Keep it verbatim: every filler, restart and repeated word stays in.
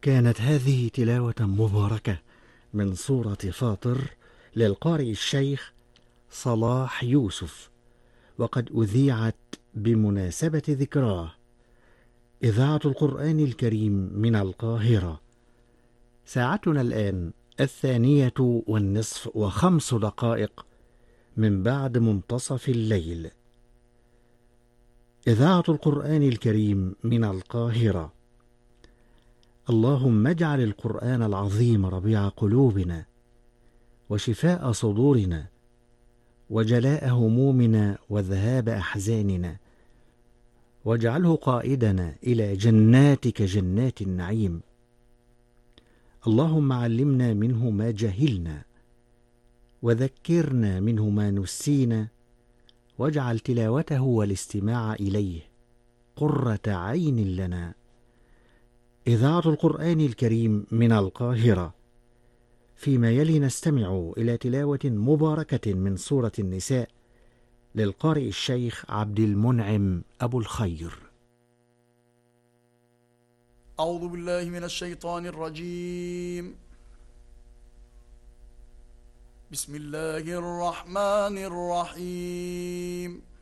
كانت هذه تلاوة مباركة من سورة فاطر للقارئ الشيخ صلاح يوسف، وقد أذيعت بمناسبة ذكراه. إذاعة القرآن الكريم من القاهرة. ساعتنا الآن الثانية والنصف وخمس دقائق من بعد منتصف الليل. إذاعة القرآن الكريم من القاهرة. اللهم اجعل القرآن العظيم ربيع قلوبنا وشفاء صدورنا وجلاء همومنا وذهاب أحزاننا، واجعله قائدنا إلى جناتك جنات النعيم. اللهم علمنا منه ما جهلنا وذكرنا منه ما نسينا، واجعل تلاوته والاستماع إليه قرة عين لنا. إذاعة القرآن الكريم من القاهرة. فيما يلي نستمع إلى تلاوة مباركة من سورة النساء للقارئ الشيخ عبد المنعم أبو الخير. أعوذ بالله من الشيطان الرجيم. بسم الله الرحمن الرحيم.